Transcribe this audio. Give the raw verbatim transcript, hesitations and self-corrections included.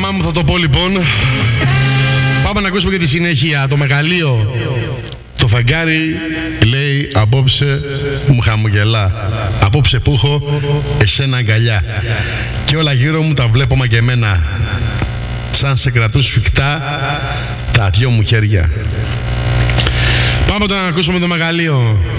όνομά μου θα το πω λοιπόν. Πάμε να ακούσουμε και τη συνέχεια. Το μεγαλείο. Το φεγγάρι λέει απόψε μου χαμογελά. Απόψε που έχω εσένα αγκαλιά. Και όλα γύρω μου τα βλέπω μαγκεμένα. Σαν σε κρατούν σφιχτά τα δυο μου χέρια. Πάμε τώρα να ακούσουμε το μεγαλείο.